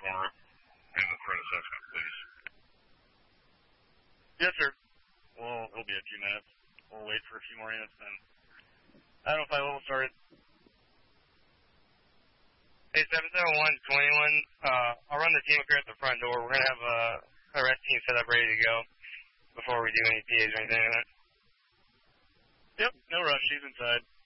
for and the threat assessment, please. Yes, sir. Well, it'll be a few minutes. We'll wait for a few more minutes then. I don't know if I will start. Hey, 771-21, I'll run the team up here at the front door. We're going to have a rest team set up ready to go before we do any PAs or anything like that. Yep, no rush. She's inside.